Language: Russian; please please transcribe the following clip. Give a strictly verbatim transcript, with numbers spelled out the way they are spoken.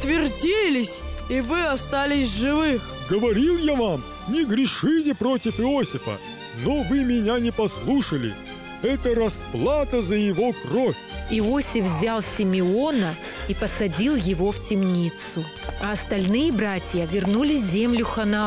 утвердились, и вы остались живых. Говорил я вам, не грешите против Иосифа, но вы меня не послушали. Это расплата за его кровь. Иосиф взял Симеона и посадил его в темницу, а остальные братья вернулись в землю Ханаана.